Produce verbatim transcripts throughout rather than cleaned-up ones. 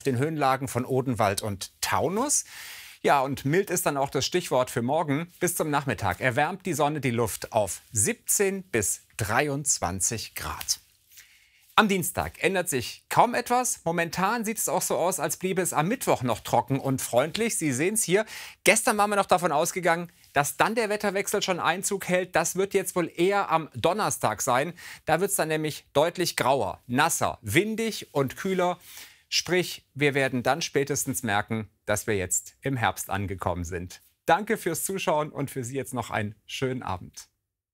den Höhenlagen von Odenwald und Taunus. Ja, und mild ist dann auch das Stichwort für morgen. Bis zum Nachmittag erwärmt die Sonne die Luft auf siebzehn bis dreiundzwanzig Grad. Am Dienstag ändert sich kaum etwas. Momentan sieht es auch so aus, als bliebe es am Mittwoch noch trocken und freundlich. Sie sehen es hier. Gestern waren wir noch davon ausgegangen, dass dann der Wetterwechsel schon Einzug hält. Das wird jetzt wohl eher am Donnerstag sein. Da wird es dann nämlich deutlich grauer, nasser, windig und kühler. Sprich, wir werden dann spätestens merken, dass wir jetzt im Herbst angekommen sind. Danke fürs Zuschauen und für Sie jetzt noch einen schönen Abend.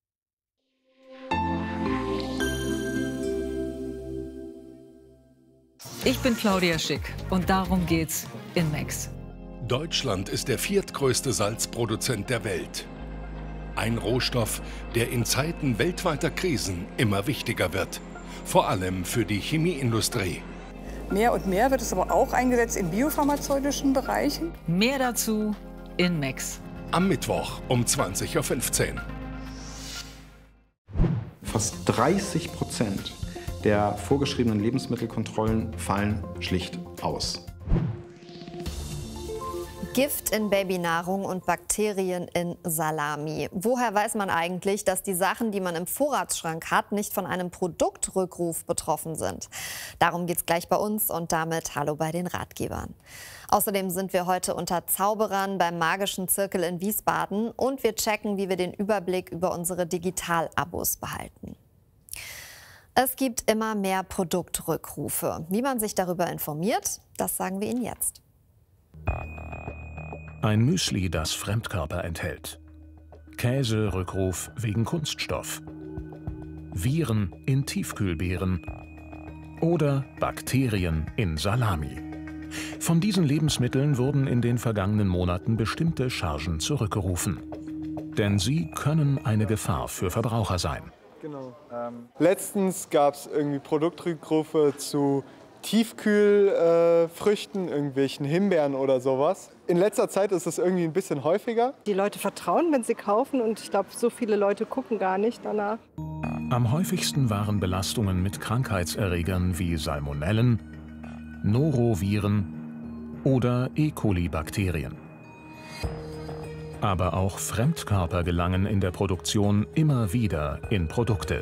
Ich bin Claudia Schick und darum geht's in Max. Deutschland ist der viertgrößte Salzproduzent der Welt. Ein Rohstoff, der in Zeiten weltweiter Krisen immer wichtiger wird. Vor allem für die Chemieindustrie. Mehr und mehr wird es aber auch eingesetzt in biopharmazeutischen Bereichen. Mehr dazu in Max. Am Mittwoch um zwanzig Uhr fünfzehn. Fast dreißig Prozent der vorgeschriebenen Lebensmittelkontrollen fallen schlicht aus. Gift in Babynahrung und Bakterien in Salami. Woher weiß man eigentlich, dass die Sachen, die man im Vorratsschrank hat, nicht von einem Produktrückruf betroffen sind? Darum geht es gleich bei uns und damit hallo bei den Ratgebern. Außerdem sind wir heute unter Zauberern beim Magischen Zirkel in Wiesbaden und wir checken, wie wir den Überblick über unsere Digital-Abos behalten. Es gibt immer mehr Produktrückrufe. Wie man sich darüber informiert, das sagen wir Ihnen jetzt. Ein Müsli, das Fremdkörper enthält. Käserückruf wegen Kunststoff. Viren in Tiefkühlbeeren. Oder Bakterien in Salami. Von diesen Lebensmitteln wurden in den vergangenen Monaten bestimmte Chargen zurückgerufen. Denn sie können eine Gefahr für Verbraucher sein. Genau. Ähm, letztens gab es irgendwie Produktrückrufe zu Tiefkühlfrüchten, äh, irgendwelchen Himbeeren oder sowas. In letzter Zeit ist es irgendwie ein bisschen häufiger. Die Leute vertrauen, wenn sie kaufen, und ich glaube, so viele Leute gucken gar nicht danach. Am häufigsten waren Belastungen mit Krankheitserregern wie Salmonellen, Noroviren oder E. coli-Bakterien. Aber auch Fremdkörper gelangen in der Produktion immer wieder in Produkte.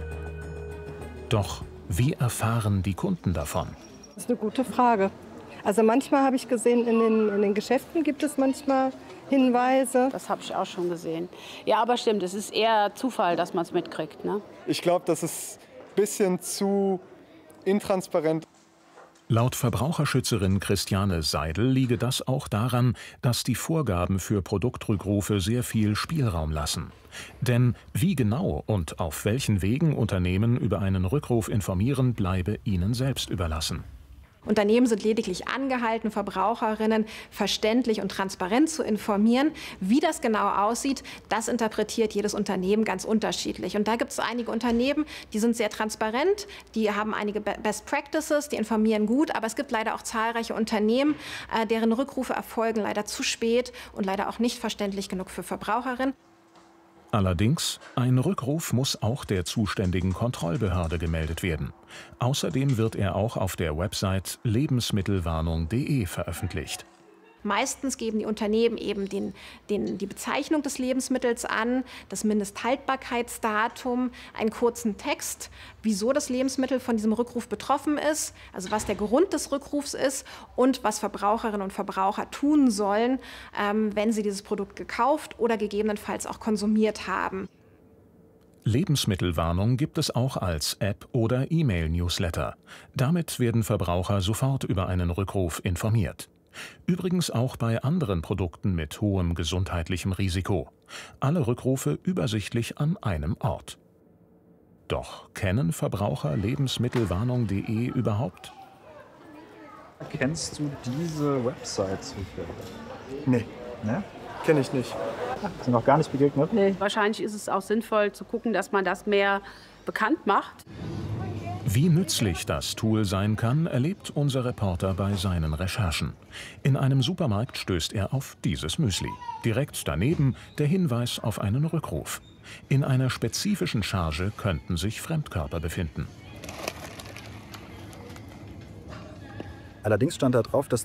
Doch wie erfahren die Kunden davon? Das ist eine gute Frage. Also manchmal habe ich gesehen, in den, in den Geschäften gibt es manchmal Hinweise. Das habe ich auch schon gesehen. Ja, aber stimmt, es ist eher Zufall, dass man es mitkriegt, ne? Ich glaube, das ist ein bisschen zu intransparent. Laut Verbraucherschützerin Christiane Seidel liege das auch daran, dass die Vorgaben für Produktrückrufe sehr viel Spielraum lassen. Denn wie genau und auf welchen Wegen Unternehmen über einen Rückruf informieren, bleibe ihnen selbst überlassen. Unternehmen sind lediglich angehalten, Verbraucherinnen verständlich und transparent zu informieren. Wie das genau aussieht, das interpretiert jedes Unternehmen ganz unterschiedlich. Und da gibt es einige Unternehmen, die sind sehr transparent, die haben einige Best Practices, die informieren gut. Aber es gibt leider auch zahlreiche Unternehmen, deren Rückrufe erfolgen leider zu spät und leider auch nicht verständlich genug für Verbraucherinnen. Allerdings, ein Rückruf muss auch der zuständigen Kontrollbehörde gemeldet werden. Außerdem wird er auch auf der Website lebensmittelwarnung punkt de veröffentlicht. Meistens geben die Unternehmen eben den, den, die Bezeichnung des Lebensmittels an, das Mindesthaltbarkeitsdatum, einen kurzen Text, wieso das Lebensmittel von diesem Rückruf betroffen ist, also was der Grund des Rückrufs ist und was Verbraucherinnen und Verbraucher tun sollen, ähm, wenn sie dieses Produkt gekauft oder gegebenenfalls auch konsumiert haben. Lebensmittelwarnung gibt es auch als App oder E-Mail-Newsletter. Damit werden Verbraucher sofort über einen Rückruf informiert. Übrigens auch bei anderen Produkten mit hohem gesundheitlichem Risiko. Alle Rückrufe übersichtlich an einem Ort. Doch kennen Verbraucher lebensmittelwarnung punkt de überhaupt? Kennst du diese Website zufällig? Nee. Ne? Kenne ich nicht. Sind noch gar nicht begegnet? Nee. Wahrscheinlich ist es auch sinnvoll zu gucken, dass man das mehr bekannt macht. Wie nützlich das Tool sein kann, erlebt unser Reporter bei seinen Recherchen. In einem Supermarkt stößt er auf dieses Müsli. Direkt daneben der Hinweis auf einen Rückruf. In einer spezifischen Charge könnten sich Fremdkörper befinden. Allerdings stand da drauf, dass